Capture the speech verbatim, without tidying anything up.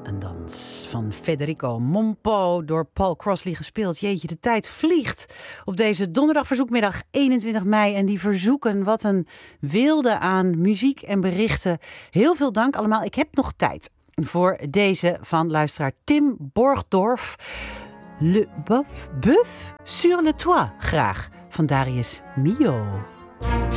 Een dans van Federico Mompo door Paul Crossley gespeeld. Jeetje, de tijd vliegt op deze donderdag verzoekmiddag eenentwintig mei. En die verzoeken, wat een wilde aan muziek en berichten. Heel veel dank allemaal. Ik heb nog tijd voor deze van luisteraar Tim Borgdorf. Le boeuf, boeuf sur le toit, graag, van Darius Milhaud.